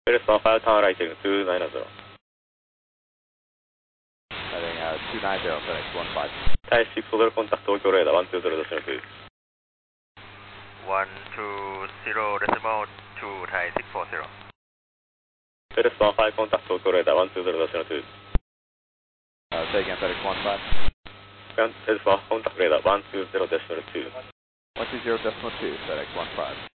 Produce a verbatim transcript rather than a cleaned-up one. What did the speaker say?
FedEx one five tower lighting two nine zero. Heading uh, two nine zero, FedEx one five. Thai six zero contact Tokyo radar one two zero decimal two. one two zero decimal two, Thai six four zero. FedEx one five contact Tokyo radar one two zero decimal two. Uh, say again, FedEx one five. FedEx one contact radar one two zero decimal two. one two zero decimal two, FedEx one five.